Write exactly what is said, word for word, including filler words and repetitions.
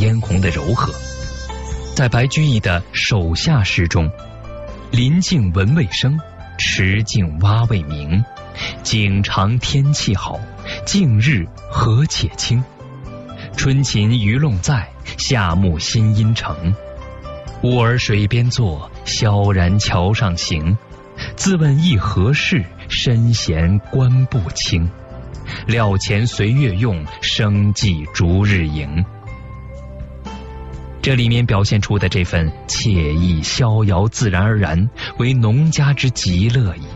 嫣红的柔和。在白居易的手下诗中，林静闻未生，池静蛙未鸣，景长天气好，近日荷且清。春禽鱼龙在，夏木新阴成。吾儿水边坐，萧然桥上行。自问亦何事，身闲官不清。料钱随月用，生计逐日盈。这里面表现出的这份惬意逍遥自然而然，为农家之极乐矣。